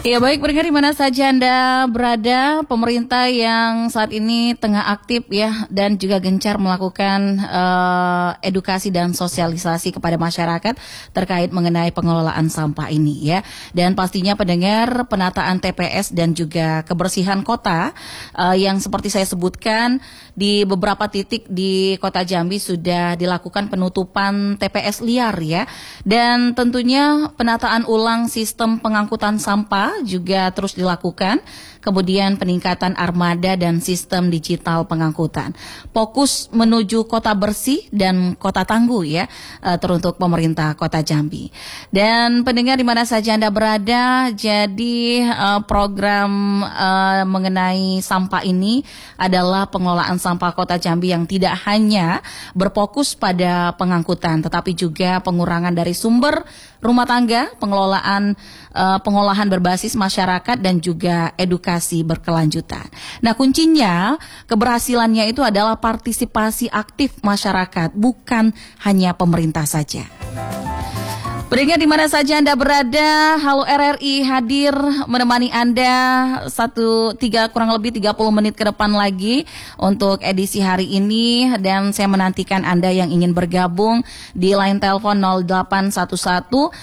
Ya baik, pendengar di mana saja Anda berada, pemerintah yang saat ini tengah aktif ya dan juga gencar melakukan edukasi dan sosialisasi kepada masyarakat terkait mengenai pengelolaan sampah ini ya. Dan pastinya pendengar, penataan TPS dan juga kebersihan kota yang seperti saya sebutkan di beberapa titik di Kota Jambi sudah dilakukan penutupan TPS liar ya. Dan tentunya penataan ulang sistem pengangkutan sampah juga terus dilakukan, kemudian peningkatan armada dan sistem digital pengangkutan. Fokus menuju kota bersih dan kota tangguh ya, teruntuk pemerintah Kota Jambi. Dan pendengar di mana saja Anda berada, jadi program mengenai sampah ini adalah pengelolaan sampah Kota Jambi yang tidak hanya berfokus pada pengangkutan, tetapi juga pengurangan dari sumber rumah tangga, pengolahan berbasis masyarakat dan juga edukasi berkelanjutan. Nah, kuncinya keberhasilannya itu adalah partisipasi aktif masyarakat, bukan hanya pemerintah saja. Pendengar di mana saja Anda berada, Halo RRI hadir menemani Anda kurang lebih 30 menit ke depan lagi untuk edisi hari ini, dan saya menantikan Anda yang ingin bergabung di line telepon 0811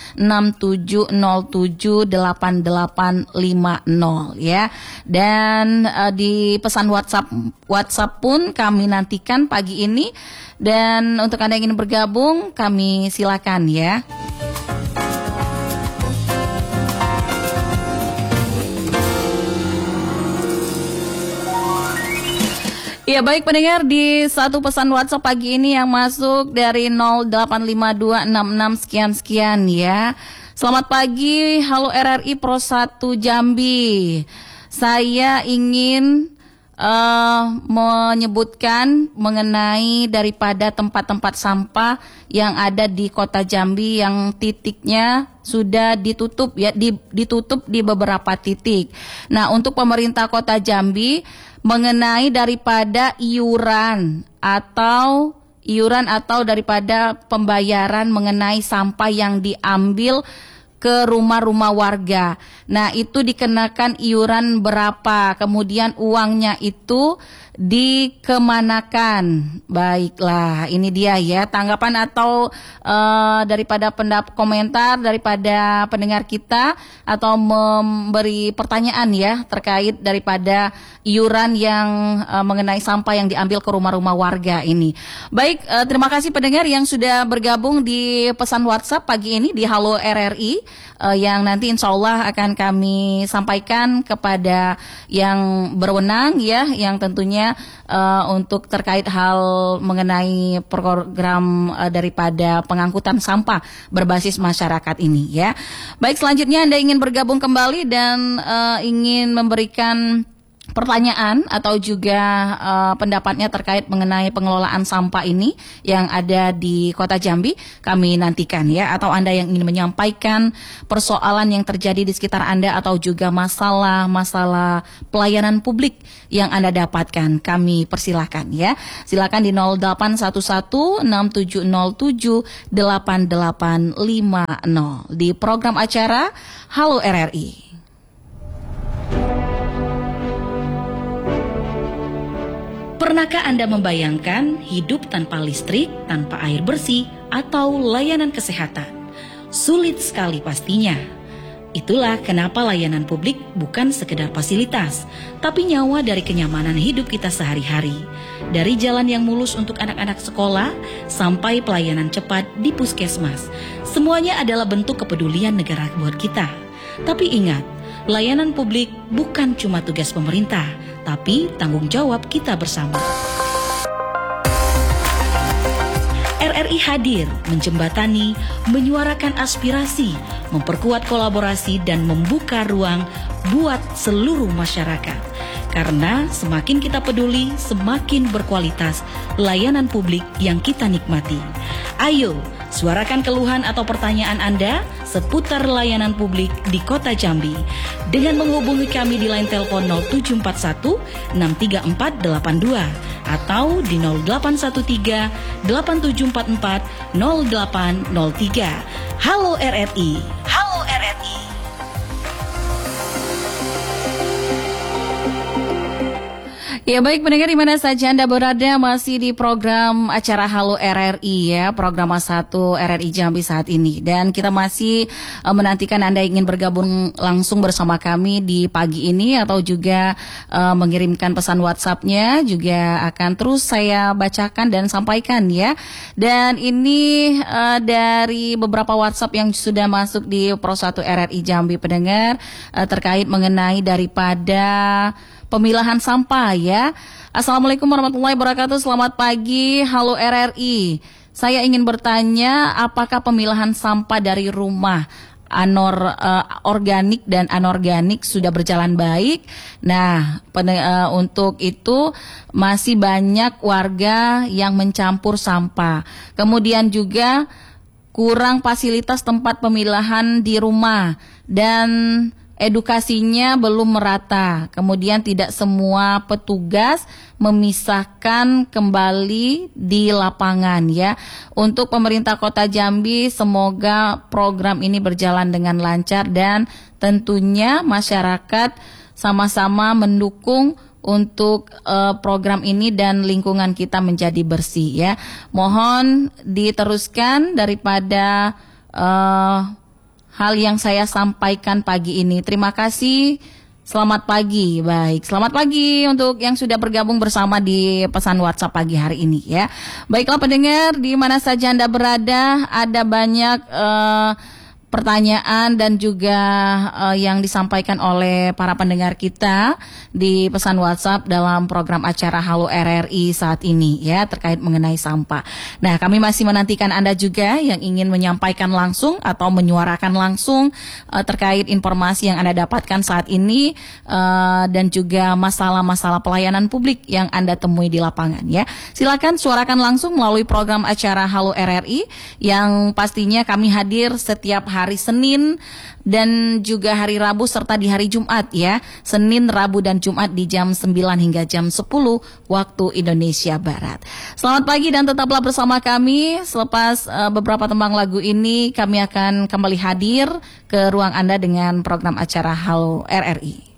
6707 8850 ya. Dan di pesan WhatsApp pun kami nantikan pagi ini, dan untuk Anda yang ingin bergabung kami silakan ya. Ya baik pendengar, di satu pesan WhatsApp pagi ini yang masuk dari 085266 sekian ya. Selamat pagi, halo RRI Pro 1 Jambi. Saya ingin menyebutkan mengenai daripada tempat-tempat sampah yang ada di Kota Jambi yang titiknya sudah ditutup ya, ditutup di beberapa titik. Nah, untuk pemerintah Kota Jambi mengenai daripada iuran atau daripada pembayaran mengenai sampah yang diambil ke rumah-rumah warga. Nah, itu dikenakan iuran berapa, kemudian uangnya itu dikemanakan. Baiklah, ini dia ya tanggapan atau daripada komentar daripada pendengar kita atau memberi pertanyaan ya terkait daripada iuran yang mengenai sampah yang diambil ke rumah-rumah warga ini. Baik, terima kasih pendengar yang sudah bergabung di pesan WhatsApp pagi ini di Halo RRI yang nanti insya Allah akan kami sampaikan kepada yang berwenang ya, yang tentunya untuk terkait hal mengenai program daripada pengangkutan sampah berbasis masyarakat ini ya. Baik, selanjutnya Anda ingin bergabung kembali dan ingin memberikan pertanyaan atau juga pendapatnya terkait mengenai pengelolaan sampah ini yang ada di Kota Jambi, kami nantikan ya. Atau Anda yang ingin menyampaikan persoalan yang terjadi di sekitar Anda atau juga masalah pelayanan publik yang Anda dapatkan, kami persilahkan ya. Silakan di 0811 6707 8850 di program acara Halo RRI. Pernahkah Anda membayangkan hidup tanpa listrik, tanpa air bersih, atau layanan kesehatan? Sulit sekali pastinya. Itulah kenapa layanan publik bukan sekedar fasilitas, tapi nyawa dari kenyamanan hidup kita sehari-hari. Dari jalan yang mulus untuk anak-anak sekolah, sampai pelayanan cepat di puskesmas. Semuanya adalah bentuk kepedulian negara buat kita. Tapi ingat, layanan publik bukan cuma tugas pemerintah, tapi tanggung jawab kita bersama. RRI hadir menjembatani, menyuarakan aspirasi, memperkuat kolaborasi dan membuka ruang buat seluruh masyarakat. Karena semakin kita peduli, semakin berkualitas layanan publik yang kita nikmati. Ayo, suarakan keluhan atau pertanyaan Anda seputar layanan publik di Kota Jambi dengan menghubungi kami di line telepon 0741 63482 atau di 0813 8744 0803. Halo RRI. Halo RRI. Ya baik pendengar di mana saja Anda berada, masih di program acara Halo RRI ya, program A1 RRI Jambi saat ini. Dan kita masih menantikan Anda ingin bergabung langsung bersama kami di pagi ini atau juga mengirimkan pesan WhatsApp-nya juga akan terus saya bacakan dan sampaikan ya. Dan ini dari beberapa WhatsApp yang sudah masuk di Pro 1 RRI Jambi pendengar terkait mengenai daripada pemilahan sampah ya. Assalamualaikum warahmatullahi wabarakatuh. Selamat pagi, halo RRI. Saya ingin bertanya, apakah pemilahan sampah dari rumah organik dan anorganik sudah berjalan baik? Nah, untuk itu masih banyak warga yang mencampur sampah. Kemudian juga kurang fasilitas tempat pemilahan di rumah dan edukasinya belum merata. Kemudian tidak semua petugas memisahkan kembali di lapangan ya. Untuk pemerintah Kota Jambi, semoga program ini berjalan dengan lancar dan tentunya masyarakat sama-sama mendukung untuk program ini dan lingkungan kita menjadi bersih ya. Mohon diteruskan daripada hal yang saya sampaikan pagi ini. Terima kasih. Selamat pagi. Baik, selamat pagi untuk yang sudah bergabung bersama di pesan WhatsApp pagi hari ini ya. Baiklah pendengar, di mana saja Anda berada, ada banyak pertanyaan dan juga yang disampaikan oleh para pendengar kita di pesan WhatsApp dalam program acara Halo RRI saat ini ya, terkait mengenai sampah. Nah, kami masih menantikan Anda juga yang ingin menyampaikan langsung atau menyuarakan langsung terkait informasi yang Anda dapatkan saat ini dan juga masalah-masalah pelayanan publik yang Anda temui di lapangan ya. Silakan suarakan langsung melalui program acara Halo RRI yang pastinya kami hadir setiap hari Senin dan juga hari Rabu serta di hari Jumat ya. Senin, Rabu dan Jumat di jam 9 hingga jam 10 waktu Indonesia Barat. Selamat pagi dan tetaplah bersama kami. Selepas beberapa tembang lagu ini kami akan kembali hadir ke ruang Anda dengan program acara Halo RRI.